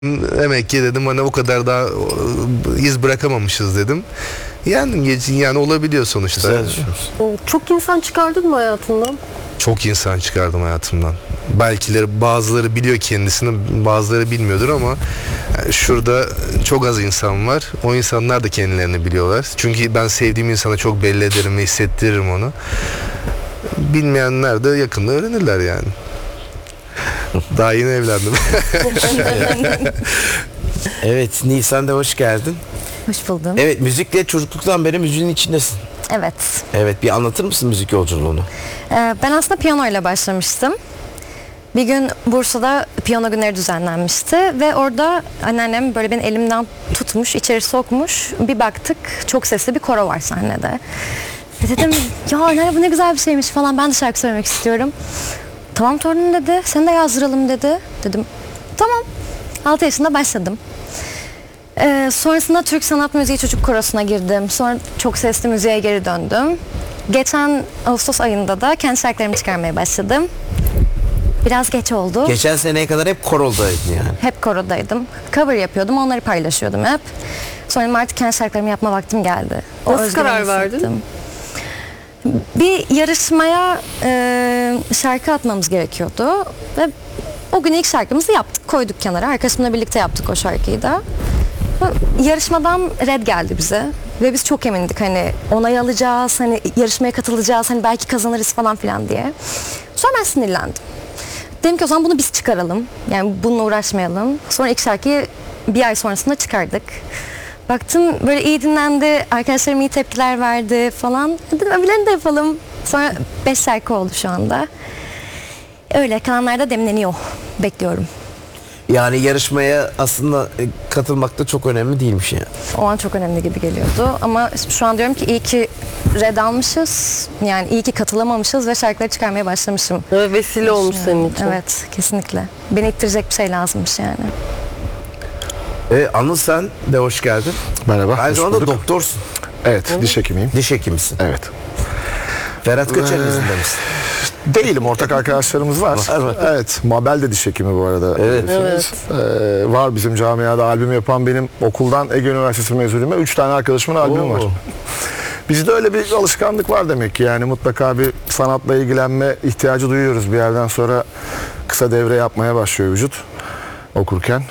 Demek ki dedim hani o kadar daha iz bırakamamışız dedim. Yani olabiliyor sonuçta. Güzel düşünmüşsün. Çok insan çıkardın mı hayatından? Çok insan çıkardım hayatımdan. Belki bazıları biliyor kendisini, bazıları bilmiyordur ama şurada çok az insan var. O insanlar da kendilerini biliyorlar. Çünkü ben sevdiğim insana çok belli ederim ve hissettiririm onu. Bilmeyenler de yakında öğrenirler yani. Daha yeni evlendim. Evet, Nisan da hoş geldin. Hoş buldum. Evet, müzikle çocukluktan beri müziğin içindesin. Evet. Evet, bir anlatır mısın müzik yolculuğunu? Ben aslında piyano ile başlamıştım. Bir gün Bursa'da piyano günleri düzenlenmişti ve orada anneannem böyle beni elimden tutmuş, içeri sokmuş. Bir baktık, çok sesli bir koro var sahnede. Dedim, ya anneanne bu ne güzel bir şeymiş falan, ben de şarkı söylemek istiyorum. Tamam torunum dedi, seni de yazdıralım dedi. Dedim, tamam. 6 yaşında başladım. Sonrasında Türk Sanat Müziği Çocuk Korosu'na girdim. Sonra çok sesli müziğe geri döndüm. Geçen Ağustos ayında da kendi şarkılarımı çıkarmaya başladım. Biraz geç oldu. Geçen seneye kadar hep koroldaydın yani. Hep korodaydım. Cover yapıyordum, onları paylaşıyordum hep. Sonra artık kendi şarkılarımı yapma vaktim geldi. Nasıl karar verdin? Bir yarışmaya şarkı atmamız gerekiyordu. Ve o gün ilk şarkımızı yaptık, koyduk kenara. Arkadaşımla birlikte yaptık o şarkıyı da. Yarışmadan red geldi bize. Ve biz çok emindik hani onay alacağız, hani yarışmaya katılacağız, hani belki kazanırız falan filan diye. Sonra ben sinirlendim. Dedim ki o zaman bunu biz çıkaralım. Yani bununla uğraşmayalım. Sonra ilk şarkıyı bir ay sonrasında çıkardık. Baktım böyle iyi dinlendi, arkadaşlarım iyi tepkiler verdi falan. Dedim öbürlerini de yapalım. Sonra 5 şarkı oldu şu anda. Öyle kalanlar da demleniyor. Bekliyorum. Yani yarışmaya aslında katılmak da çok önemli değilmiş yani. O an çok önemli gibi geliyordu. Ama şu an diyorum ki iyi ki red almışız. Yani iyi ki katılamamışız ve şarkıları çıkarmaya başlamışım. Evet, vesile olmuş senin için. Evet, kesinlikle. Beni ittirecek bir şey lazımmış yani. Anıl sen de hoş geldin. Merhaba. Aynı hoş zamanda bulduk. doktorsun. Evet, diş hekimiyim. Diş hekimisin. Evet. Ferhat Göçer'in izinde misin? Değilim, ortak arkadaşlarımız var. Var. Evet, Mabel de diş hekimi bu arada. Evet. Evet. Var bizim camiada albüm yapan benim okuldan Ege Üniversitesi mezunuyum. 3 tane arkadaşımın albümü var. Bizde öyle bir alışkanlık var demek ki, yani mutlaka bir sanatla ilgilenme ihtiyacı duyuyoruz. Bir yerden sonra kısa devre yapmaya başlıyor vücut okurken.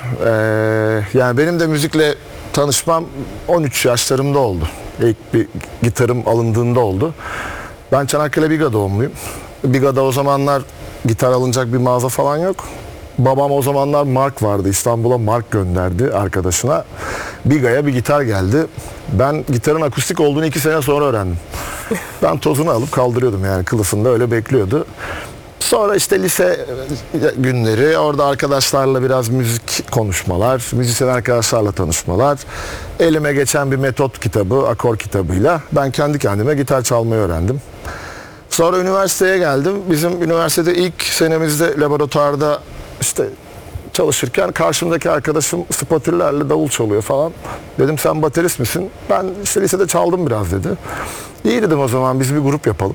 Yani benim de müzikle tanışmam 13 yaşlarımda oldu. İlk bir gitarım alındığında oldu. Ben Çanakkale Biga doğumluyum. Biga'da o zamanlar gitar alınacak bir mağaza falan yok. Babam o zamanlar mark vardı. İstanbul'a mark gönderdi arkadaşına. Biga'ya bir gitar geldi. Ben gitarın akustik olduğunu 2 sene sonra öğrendim. Ben tozunu alıp kaldırıyordum yani, kılıfında öyle bekliyordu. Sonra işte lise günleri, orada arkadaşlarla biraz müzik konuşmalar, müzisyen arkadaşlarla tanışmalar. Elime geçen bir metot kitabı, akor kitabıyla ben kendi kendime gitar çalmayı öğrendim. Sonra üniversiteye geldim. Bizim üniversitede ilk senemizde laboratuvarda işte çalışırken karşımdaki arkadaşım spatüllerle davul çalıyor falan. Dedim sen baterist misin? Ben işte lisede çaldım biraz dedi. İyi dedim, o zaman biz bir grup yapalım.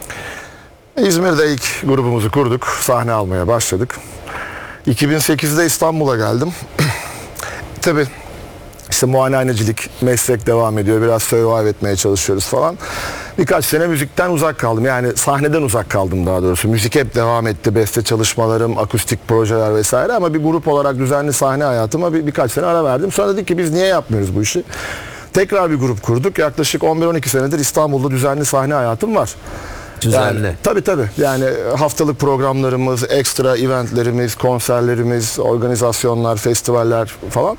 İzmir'de ilk grubumuzu kurduk. Sahne almaya başladık. 2008'de İstanbul'a geldim. Tabii işte muayenehanecilik, meslek devam ediyor. Biraz survive etmeye çalışıyoruz falan. Birkaç sene müzikten uzak kaldım. Yani sahneden uzak kaldım daha doğrusu. Müzik hep devam etti. Beste çalışmalarım, akustik projeler vesaire, ama bir grup olarak düzenli sahne hayatıma birkaç sene ara verdim. Sonra dedik ki biz niye yapmıyoruz bu işi? Tekrar bir grup kurduk. Yaklaşık 11-12 senedir İstanbul'da düzenli sahne hayatım var. Düzenli. Yani, tabii. Yani haftalık programlarımız, ekstra eventlerimiz, konserlerimiz, organizasyonlar, festivaller falan.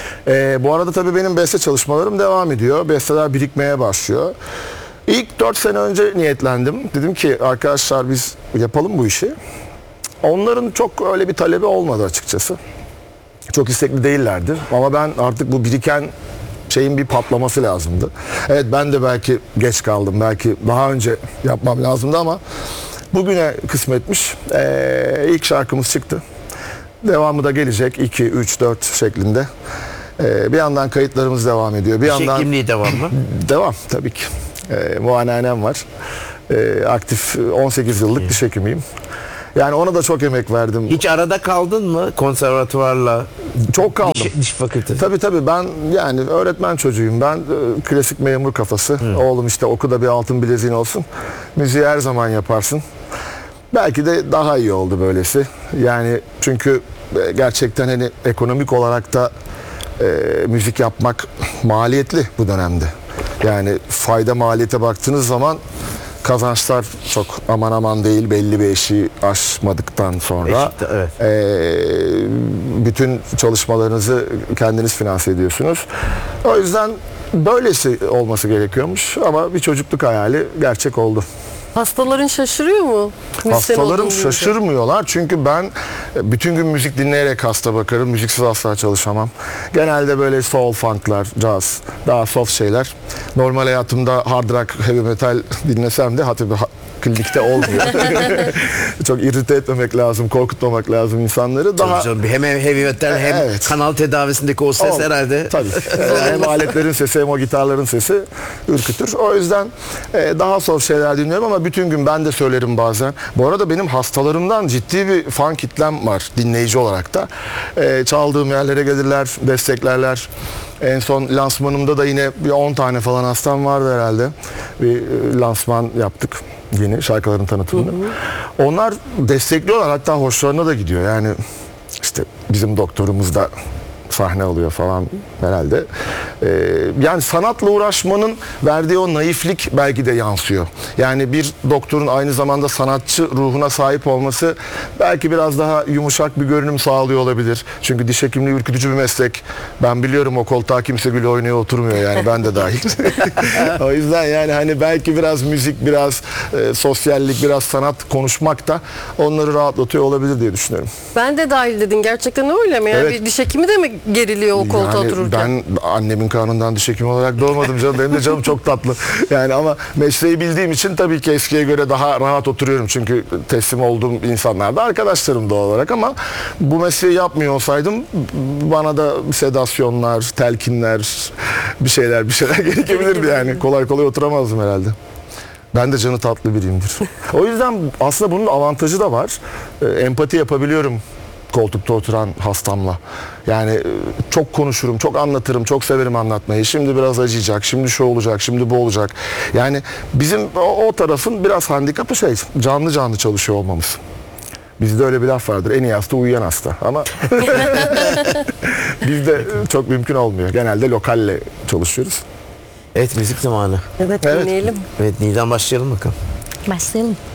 Bu arada tabii benim beste çalışmalarım devam ediyor. Besteler birikmeye başlıyor. İlk 4 sene önce niyetlendim. Dedim ki arkadaşlar biz yapalım bu işi. Onların çok öyle bir talebi olmadı açıkçası. Çok istekli değillerdi. Ama ben artık bu biriken şeyin bir patlaması lazımdı. Evet, ben de belki geç kaldım. Belki daha önce yapmam lazımdı ama bugüne kısmetmiş. İlk şarkımız çıktı. Devamı da gelecek. 2, 3, 4 şeklinde. Bir yandan kayıtlarımız devam ediyor. Bir yandan Hekimliği devam mı? Devam tabii ki. Muayenehanem var. Aktif 18 yıllık diş hekimiyim. Yani ona da çok emek verdim. Hiç arada kaldın mı konservatuvarla? Çok kaldım. Diş fakültesi. Tabii ben yani öğretmen çocuğuyum. Ben klasik memur kafası. Oğlum işte oku da bir altın bileziğin olsun. Müziği her zaman yaparsın. Belki de daha iyi oldu böylesi. Yani çünkü gerçekten hani ekonomik olarak da müzik yapmak maliyetli bu dönemde. Yani fayda maliyete baktığınız zaman kazançlar çok aman aman değil, belli bir eşiği aşmadıktan sonra Eşikte, evet. bütün çalışmalarınızı kendiniz finanse ediyorsunuz. O yüzden böylesi olması gerekiyormuş ama bir çocukluk hayali gerçek oldu. Hastaların şaşırıyor mu? Müzisyen Hastalarım olduğunu duyunca. şaşırmıyorlar çünkü ben bütün gün müzik dinleyerek hasta bakarım. Müziksiz asla çalışamam. Genelde böyle soul, funklar, jazz, daha soft şeyler. Normal hayatımda hard rock, heavy metal dinlesem de tabii klinikte olmuyor. Çok irrite etmemek lazım, korkutmamak lazım insanları. Daha Tabii canım, hem heavy metal hem Evet. kanal tedavisindeki o ses herhalde. Tabii. Hem aletlerin sesi hem o gitarların sesi ürkütür. O yüzden daha soft şeyler dinliyorum ama bütün gün ben de söylerim bazen. Bu arada benim hastalarımdan ciddi bir fan kitlem var dinleyici olarak da. Çaldığım yerlere gelirler, desteklerler. En son lansmanımda da yine bir 10 tane falan hastam vardı herhalde. Bir lansman yaptık. Yeni şarkıların tanıtımını. Onlar destekliyorlar, hatta hoşlarına da gidiyor. Yani işte bizim doktorumuz da sahne alıyor falan herhalde. Yani sanatla uğraşmanın verdiği o naiflik belki de yansıyor. Yani bir doktorun aynı zamanda sanatçı ruhuna sahip olması belki biraz daha yumuşak bir görünüm sağlıyor olabilir. Çünkü diş hekimliği ürkütücü bir meslek. Ben biliyorum, o koltuğa kimse gül oynuyor oturmuyor, yani ben de dahil. O yüzden yani hani belki biraz müzik, biraz sosyallik, biraz sanat konuşmak da onları rahatlatıyor olabilir diye düşünüyorum. Ben de dahil dedin. Gerçekten öyle mi? Yani Evet. bir diş hekimi de mi geriliyor o koltuğa Yani otururken? ben annemin karnından diş hekimi olarak doğmadım canım. Benim de canım çok tatlı. Yani ama mesleği bildiğim için tabii ki eskiye göre daha rahat oturuyorum. Çünkü teslim olduğum insanlar da arkadaşlarım doğal olarak, ama bu mesleği yapmıyor olsaydım bana da sedasyonlar, telkinler, bir şeyler gerekebilirdi yani. Kolay kolay oturamazdım herhalde. Ben de canı tatlı biriyimdir. O yüzden aslında bunun avantajı da var. Empati yapabiliyorum koltukta oturan hastamla. Yani çok konuşurum, çok anlatırım, çok severim anlatmayı. Şimdi biraz acıyacak, şimdi şu olacak, şimdi bu olacak. Yani bizim o tarafın biraz handikapı canlı çalışıyor olmamız. Bizde öyle bir laf vardır, en iyi hasta uyuyan hasta. Ama bizde çok mümkün olmuyor. Genelde lokalle çalışıyoruz. Evet, müzik zamanı. Evet, Evet. dinleyelim. Evet, Nil'den başlayalım bakalım. Başlayalım.